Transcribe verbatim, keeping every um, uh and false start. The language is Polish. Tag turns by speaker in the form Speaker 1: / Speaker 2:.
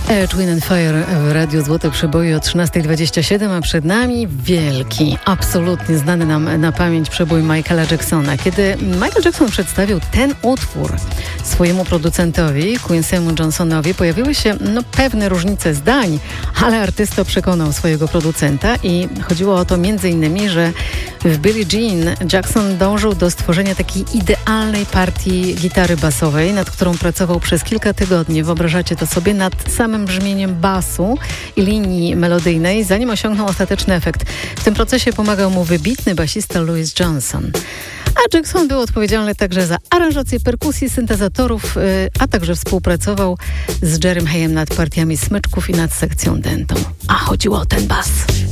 Speaker 1: Earth, Wind and Fire w Radiu Złote Przeboje o trzynasta dwadzieścia siedem, a przed nami wielki, absolutnie znany nam na pamięć przebój Michaela Jacksona. Kiedy Michael Jackson przedstawił ten utwór swojemu producentowi, Quincy'emu Johnsonowi, pojawiły się no, pewne różnice zdań, ale artysta przekonał swojego producenta i chodziło o to między innymi, że w Billie Jean Jackson dążył do stworzenia takiej idealnej partii gitary basowej, nad którą pracował przez kilka tygodni. Wyobrażacie to sobie? Nad samym brzmieniem basu i linii melodyjnej, zanim osiągnął ostateczny efekt. W tym procesie pomagał mu wybitny basista Louis Johnson. A Jackson był odpowiedzialny także za aranżację perkusji, syntezatorów, a także współpracował z Jerrym Hayem nad partiami smyczków i nad sekcją dętą. A chodziło o ten bas.